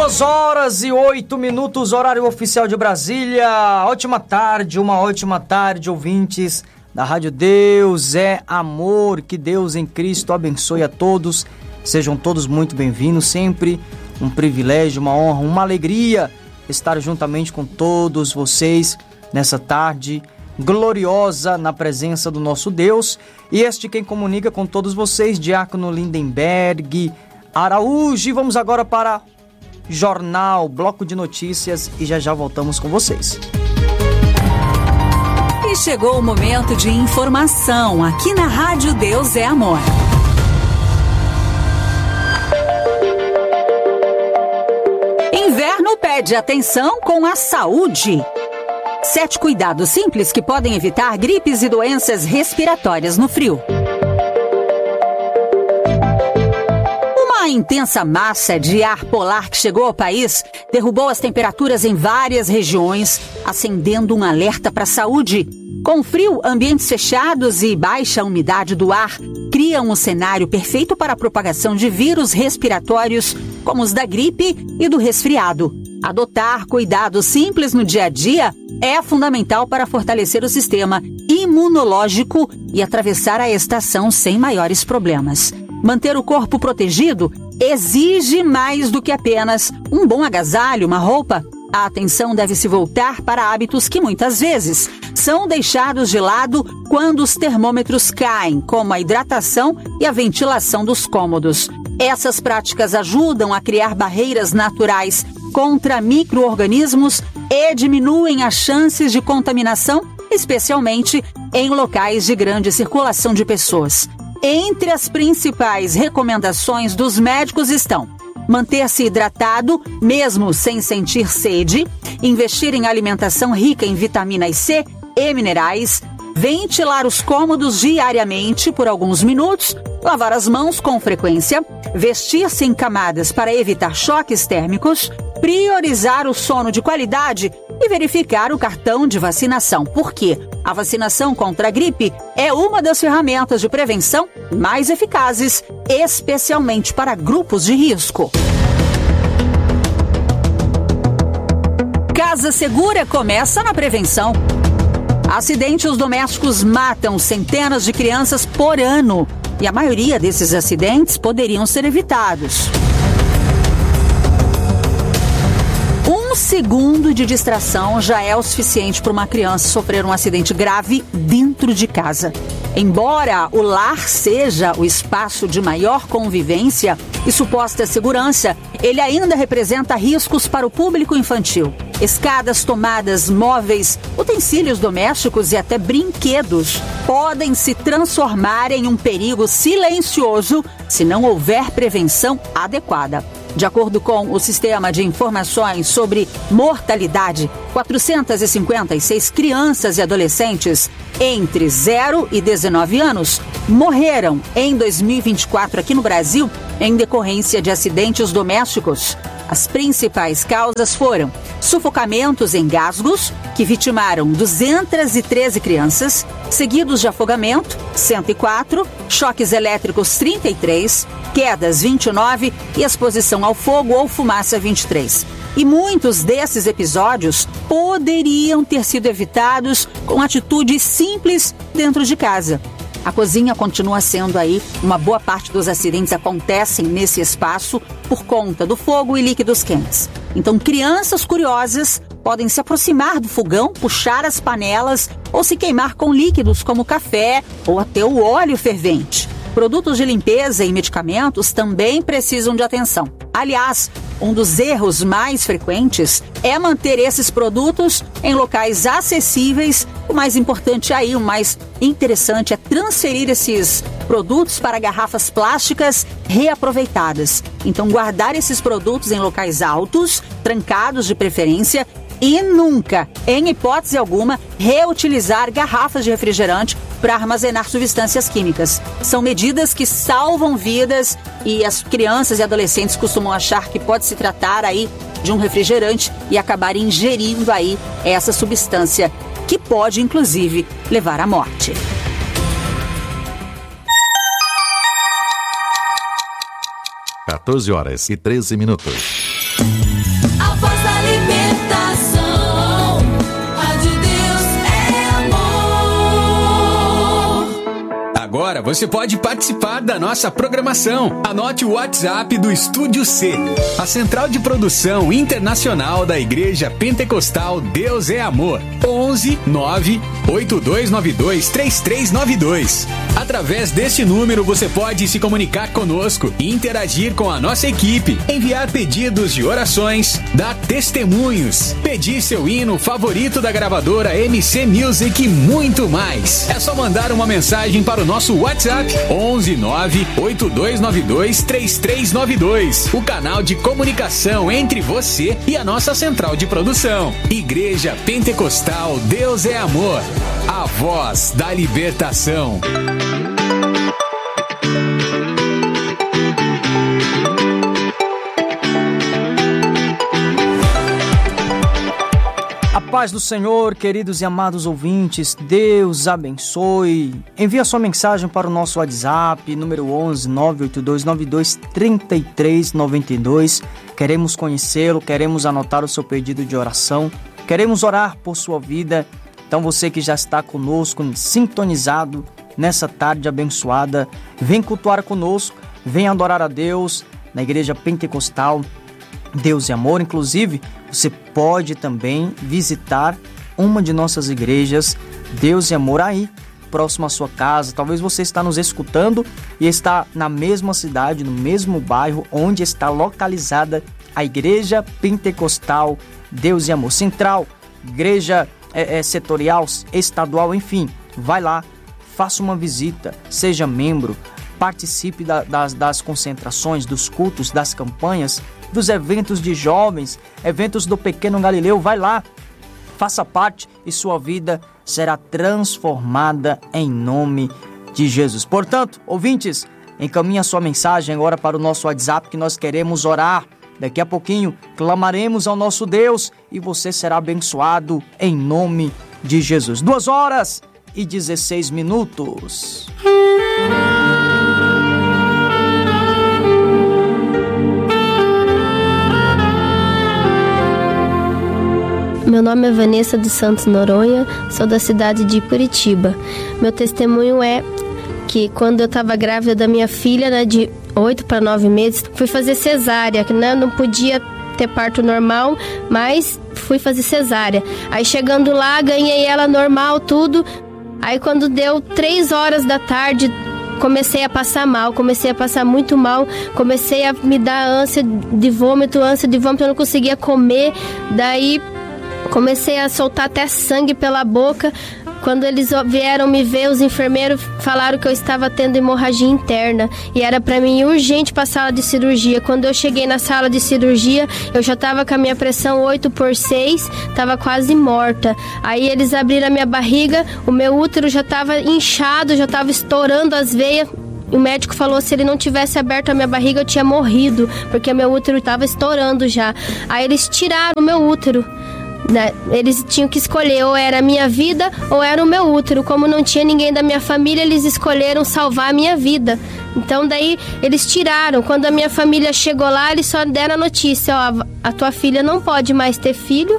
2h08, horário oficial de Brasília. Uma ótima tarde, ouvintes da Rádio Deus é Amor. Que Deus em Cristo abençoe a todos. Sejam todos muito bem-vindos. Sempre um privilégio, uma honra, uma alegria estar juntamente com todos vocês nessa tarde gloriosa na presença do nosso Deus. E este quem comunica com todos vocês, Diácono Lindenberg Araújo. E vamos agora para Jornal, bloco de notícias, e já voltamos com vocês. E chegou o momento de informação aqui na Rádio Deus é Amor. Inverno pede atenção com a saúde. 7 cuidados simples que podem evitar gripes e doenças respiratórias no frio. A intensa massa de ar polar que chegou ao país derrubou as temperaturas em várias regiões, acendendo um alerta para a saúde. Com frio, ambientes fechados e baixa umidade do ar criam um cenário perfeito para a propagação de vírus respiratórios, como os da gripe e do resfriado. Adotar cuidados simples no dia a dia é fundamental para fortalecer o sistema imunológico e atravessar a estação sem maiores problemas. Manter o corpo protegido exige mais do que apenas um bom agasalho, uma roupa. A atenção deve se voltar para hábitos que muitas vezes são deixados de lado quando os termômetros caem, como a hidratação e a ventilação dos cômodos. Essas práticas ajudam a criar barreiras naturais contra micro-organismos e diminuem as chances de contaminação, especialmente em locais de grande circulação de pessoas. Entre as principais recomendações dos médicos estão: manter-se hidratado, mesmo sem sentir sede, investir em alimentação rica em vitaminas C e minerais, ventilar os cômodos diariamente por alguns minutos, lavar as mãos com frequência, vestir-se em camadas para evitar choques térmicos, priorizar o sono de qualidade e verificar o cartão de vacinação, porque a vacinação contra a gripe é uma das ferramentas de prevenção mais eficazes, especialmente para grupos de risco. Casa Segura começa na prevenção. Acidentes domésticos matam centenas de crianças por ano, e a maioria desses acidentes poderiam ser evitados. 1 segundo de distração já é o suficiente para uma criança sofrer um acidente grave dentro de casa. Embora o lar seja o espaço de maior convivência e suposta segurança, ele ainda representa riscos para o público infantil. Escadas, tomadas, móveis, utensílios domésticos e até brinquedos podem se transformar em um perigo silencioso se não houver prevenção adequada. De acordo com o Sistema de Informações sobre Mortalidade, 456 crianças e adolescentes entre 0 e 19 anos morreram em 2024 aqui no Brasil em decorrência de acidentes domésticos. As principais causas foram sufocamentos e engasgos, que vitimaram 213 crianças, seguidos de afogamento, 104, choques elétricos, 33, quedas, 29 e exposição ao fogo ou fumaça, 23. E muitos desses episódios poderiam ter sido evitados com atitudes simples dentro de casa. A cozinha continua sendo aí, uma boa parte dos acidentes acontecem nesse espaço por conta do fogo e líquidos quentes. Então, crianças curiosas podem se aproximar do fogão, puxar as panelas ou se queimar com líquidos como café ou até o óleo fervente. Produtos de limpeza e medicamentos também precisam de atenção. Aliás, um dos erros mais frequentes é manter esses produtos em locais acessíveis. O mais importante aí, o mais interessante é transferir esses produtos para garrafas plásticas reaproveitadas. Então, guardar esses produtos em locais altos, trancados de preferência, e nunca, em hipótese alguma, reutilizar garrafas de refrigerante para armazenar substâncias químicas. São medidas que salvam vidas e as crianças e adolescentes costumam achar que pode se tratar aí de um refrigerante e acabar ingerindo aí essa substância que pode, inclusive, levar à morte. (14h13). você pode participar da nossa programação. Anote o WhatsApp do Estúdio C, a central de produção internacional da Igreja Pentecostal Deus é Amor. 11 9 8292 3392. Através deste número você pode se comunicar conosco e interagir com a nossa equipe, enviar pedidos de orações, dar testemunhos, pedir seu hino favorito da gravadora MC Music e muito mais. É só mandar uma mensagem para o nosso WhatsApp 11 9 8292 3392, o canal de comunicação entre você e a nossa central de produção. Igreja Pentecostal Deus é Amor, a voz da libertação. A paz do Senhor, queridos e amados ouvintes, Deus abençoe. Envie a sua mensagem para o nosso WhatsApp, número 11 98292 3392. Queremos conhecê-lo, queremos anotar o seu pedido de oração, queremos orar por sua vida. Então você que já está conosco, sintonizado nessa tarde abençoada, vem cultuar conosco, vem adorar a Deus na Igreja Pentecostal Deus é Amor. Inclusive, você pode também visitar uma de nossas igrejas Deus é Amor aí, próximo à sua casa. Talvez você está nos escutando e está na mesma cidade, no mesmo bairro onde está localizada a Igreja Pentecostal Deus é Amor. Central, igreja setorial, estadual, enfim, vai lá, faça uma visita, seja membro, participe das concentrações, dos cultos, das campanhas, dos eventos de jovens, eventos do Pequeno Galileu. Vai lá, faça parte e sua vida será transformada em nome de Jesus. Portanto, ouvintes, encaminhe a sua mensagem agora para o nosso WhatsApp que nós queremos orar. Daqui a pouquinho clamaremos ao nosso Deus e você será abençoado em nome de Jesus. 2h16. Meu nome é Vanessa dos Santos Noronha, sou da cidade de Curitiba. Meu testemunho é que quando eu estava grávida da minha filha, né, de 8 para 9 meses, fui fazer cesárea, né, não podia ter parto normal, mas fui fazer cesárea. Aí chegando lá, ganhei ela normal, tudo. Aí quando deu 3 horas da tarde, comecei a passar mal, comecei a passar muito mal, comecei a me dar ânsia de vômito, eu não conseguia comer, daí comecei a soltar até sangue pela boca. Quando eles vieram me ver, os enfermeiros falaram que eu estava tendo hemorragia interna e era para mim ir urgente para a sala de cirurgia. Quando eu cheguei na sala de cirurgia, eu já estava com a minha pressão 8/6, estava quase morta. Aí eles abriram a minha barriga, o meu útero já estava inchado, já estava estourando as veias. O médico falou que se ele não tivesse aberto a minha barriga, eu tinha morrido, porque meu útero estava estourando já. Aí eles tiraram o meu útero. Eles tinham que escolher, ou era a minha vida ou era o meu útero. Como não tinha ninguém da minha família, eles escolheram salvar a minha vida. Então daí eles tiraram. Quando a minha família chegou lá, eles só deram a notícia: ó, a tua filha não pode mais ter filho,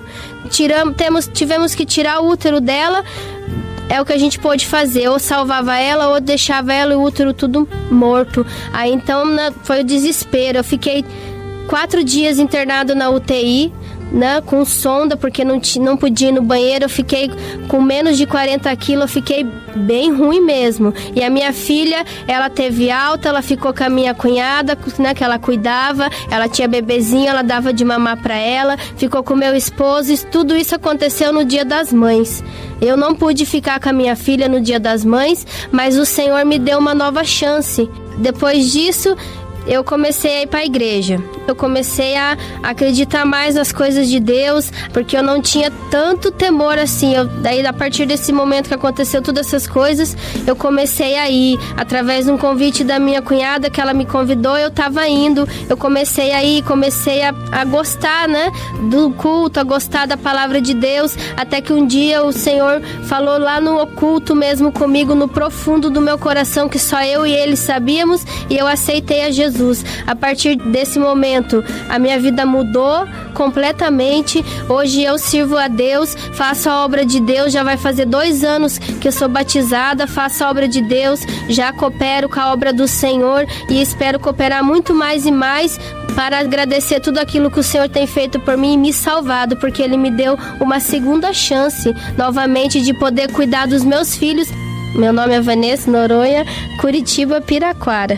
tivemos que tirar o útero dela. É o que a gente pôde fazer, ou salvava ela ou deixava ela e o útero tudo morto. Aí então foi o desespero. Eu fiquei 4 dias internado na UTI, né, com sonda, porque não podia ir no banheiro. Eu fiquei com menos de 40 quilos, eu fiquei bem ruim mesmo. E a minha filha, ela teve alta, ela ficou com a minha cunhada, né, que ela cuidava, ela tinha bebezinho, ela dava de mamar pra ela, ficou com meu esposo, e tudo isso aconteceu no Dia das Mães. Eu não pude ficar com a minha filha no Dia das Mães, mas o Senhor me deu uma nova chance. Depois disso, eu comecei a ir para a igreja. Eu comecei a acreditar mais nas coisas de Deus, porque eu não tinha tanto temor assim. Daí, a partir desse momento que aconteceu todas essas coisas, eu comecei a ir. Através de um convite da minha cunhada, que ela me convidou, eu estava indo. Eu comecei a ir, comecei a gostar, né, do culto, a gostar da palavra de Deus, até que um dia o Senhor falou lá no oculto mesmo comigo, no profundo do meu coração, que só eu e Ele sabíamos, e eu aceitei a Jesus Jesus. A partir desse momento, a minha vida mudou completamente. Hoje eu sirvo a Deus, faço a obra de Deus. Já vai fazer 2 anos que eu sou batizada, faço a obra de Deus, já coopero com a obra do Senhor e espero cooperar muito mais e mais para agradecer tudo aquilo que o Senhor tem feito por mim e me salvado, porque Ele me deu uma segunda chance novamente de poder cuidar dos meus filhos. Meu nome é Vanessa Noronha, Curitiba, Piraquara.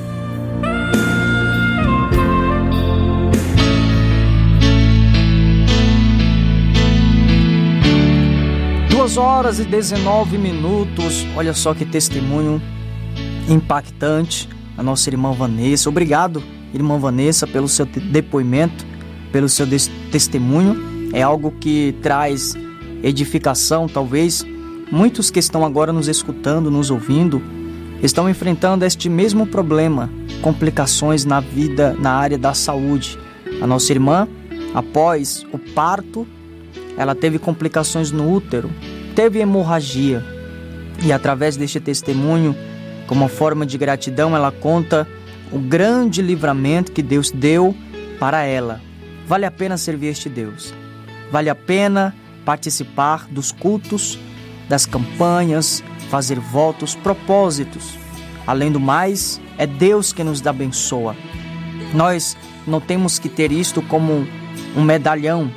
Horas e 19 minutos. Olha só que testemunho impactante. A nossa irmã Vanessa. Obrigado, irmã Vanessa, pelo seu depoimento, pelo seu testemunho. É algo que traz edificação. Talvez muitos que estão agora nos escutando, nos ouvindo, estão enfrentando este mesmo problema, complicações na vida, na área da saúde. A nossa irmã, após o parto, ela teve complicações no útero, teve hemorragia. E através deste testemunho, como uma forma de gratidão, ela conta o grande livramento que Deus deu para ela. Vale a pena servir este Deus. Vale a pena participar dos cultos, das campanhas, fazer votos, propósitos. Além do mais, é Deus que nos abençoa. Nós não temos que ter isto como um medalhão,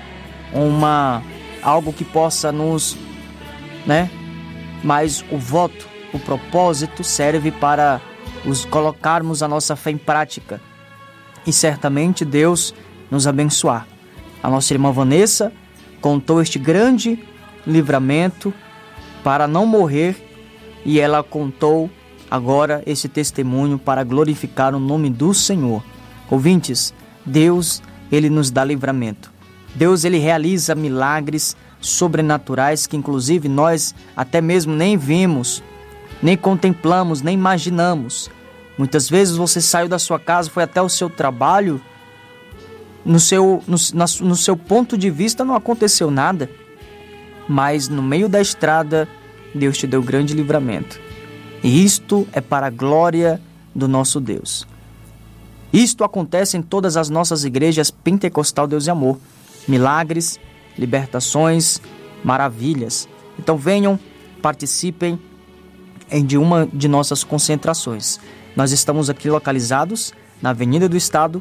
algo que possa nos, mas o voto, o propósito serve para colocarmos a nossa fé em prática e certamente Deus nos abençoar. A nossa irmã Vanessa contou este grande livramento para não morrer e ela contou agora esse testemunho para glorificar o nome do Senhor. Ouvintes, Deus, Ele nos dá livramento. Deus, Ele realiza milagres sobrenaturais que inclusive nós até mesmo nem vimos, nem contemplamos, nem imaginamos. Muitas vezes você saiu da sua casa, foi até o seu trabalho, no seu ponto de vista não aconteceu nada, mas no meio da estrada Deus te deu grande livramento. E isto é para a glória do nosso Deus. Isto acontece em todas as nossas igrejas Pentecostal Deus e Amor. Milagres, libertações, maravilhas. Então venham, participem de uma de nossas concentrações. Nós estamos aqui localizados na Avenida do Estado,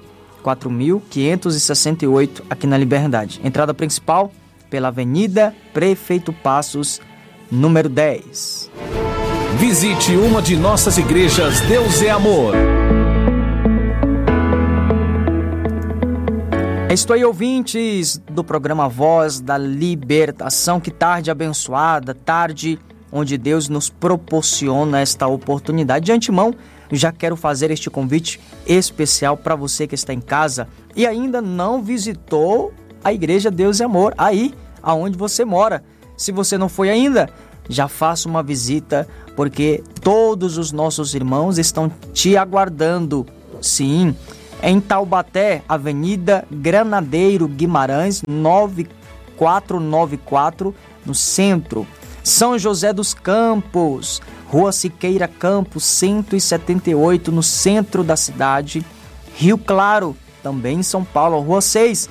4.568, aqui na Liberdade. Entrada principal pela Avenida Prefeito Passos, número 10. Visite uma de nossas igrejas Deus é Amor. Estou aí, ouvintes do programa Voz da Libertação. Que tarde abençoada, tarde onde Deus nos proporciona esta oportunidade. De antemão, já quero fazer este convite especial para você que está em casa e ainda não visitou a Igreja Deus é Amor, aí aonde você mora. Se você não foi ainda, já faça uma visita, porque todos os nossos irmãos estão te aguardando. Sim, em Taubaté, Avenida Granadeiro Guimarães, 9494, no centro. São José dos Campos, Rua Siqueira Campos, 178, no centro da cidade. Rio Claro, também em São Paulo, Rua 6,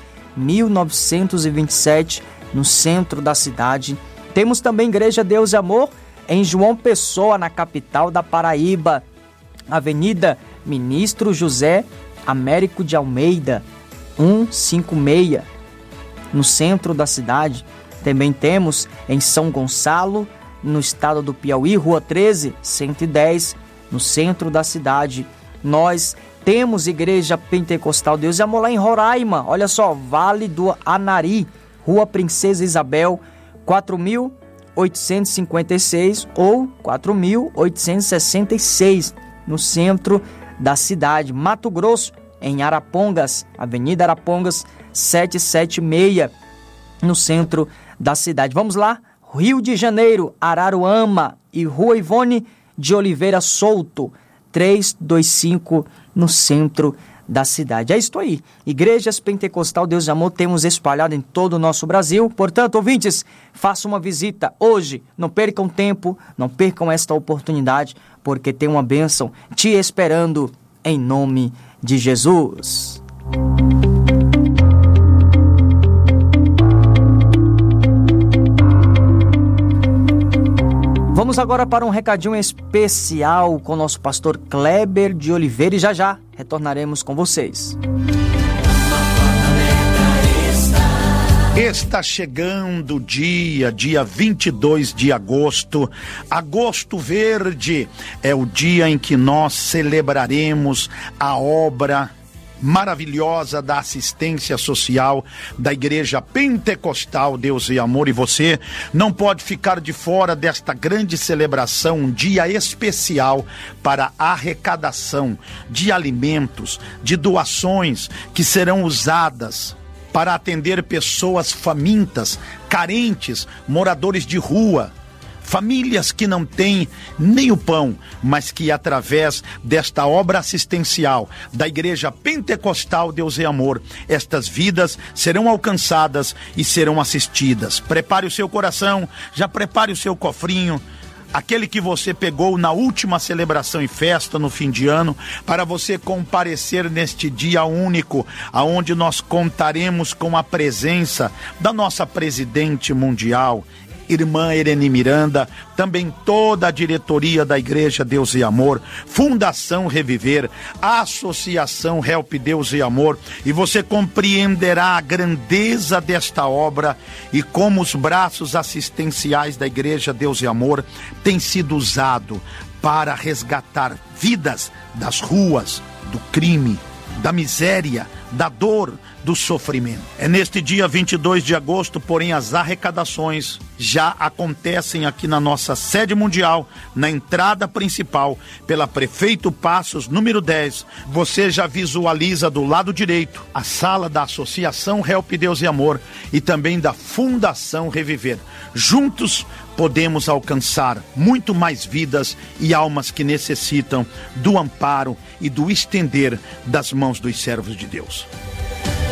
1927, no centro da cidade. Temos também Igreja Deus e Amor em João Pessoa, na capital da Paraíba. Avenida Ministro José Américo de Almeida, 156, no centro da cidade. Também temos em São Gonçalo, no estado do Piauí, Rua 13, 110, no centro da cidade. Nós temos Igreja Pentecostal Deus e Amor lá em Roraima. Olha só, Vale do Anari, Rua Princesa Isabel, 4.856 ou 4.866, no centro da cidade. Mato Grosso, em Arapongas, Avenida Arapongas, 776, no centro da cidade. Vamos lá, Rio de Janeiro, Araruama e Rua Ivone de Oliveira Souto, 325, no centro da cidade. É isso aí. Igrejas Pentecostal Deus e Amor temos espalhado em todo o nosso Brasil. Portanto, ouvintes, façam uma visita hoje. Não percam tempo, não percam esta oportunidade, porque tem uma bênção te esperando em nome de Jesus. Vamos agora para um recadinho especial com o nosso pastor Kleber de Oliveira e já retornaremos com vocês. Está chegando o dia 22 de agosto. Agosto Verde é o dia em que nós celebraremos a obra maravilhosa da assistência social da Igreja Pentecostal Deus e Amor, e você não pode ficar de fora desta grande celebração, um dia especial para arrecadação de alimentos, de doações que serão usadas para atender pessoas famintas, carentes, moradores de rua, famílias que não têm nem o pão, mas que através desta obra assistencial da Igreja Pentecostal Deus e Amor, estas vidas serão alcançadas e serão assistidas. Prepare o seu coração, já prepare o seu cofrinho, aquele que você pegou na última celebração e festa no fim de ano, para você comparecer neste dia único, aonde nós contaremos com a presença da nossa presidente mundial, irmã Irene Miranda, também toda a diretoria da Igreja Deus e Amor, Fundação Reviver, Associação Help Deus e Amor, e você compreenderá a grandeza desta obra e como os braços assistenciais da Igreja Deus e Amor têm sido usados para resgatar vidas das ruas, do crime, da miséria, da dor, do sofrimento. É neste dia 22 de agosto, porém, as arrecadações já acontecem aqui na nossa sede mundial, na entrada principal, pela Prefeito Passos, número 10. Você já visualiza do lado direito a sala da Associação Help Deus e Amor e também da Fundação Reviver. Juntos podemos alcançar muito mais vidas e almas que necessitam do amparo e do estender das mãos dos servos de Deus.